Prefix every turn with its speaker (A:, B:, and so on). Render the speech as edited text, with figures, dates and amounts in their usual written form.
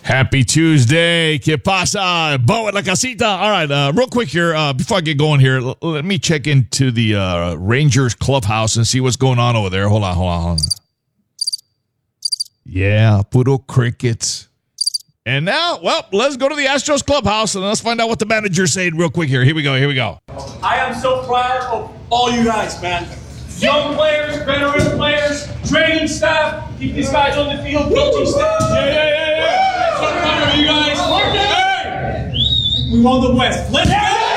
A: Happy Tuesday. ¿Qué pasa? Bo at la casita. All right, real quick here, before I get going here, let me check into the Rangers clubhouse and see what's going on over there. Hold on. Yeah, puro crickets. And now, well, let's go to the Astros clubhouse and let's find out what the manager's saying real quick here. Here we go.
B: I am so proud of all you guys, man. Young players, veteran players, training staff, keep these guys on the field, coaching staff. Yeah. So proud of you guys. Hey! We won the West. Let's go!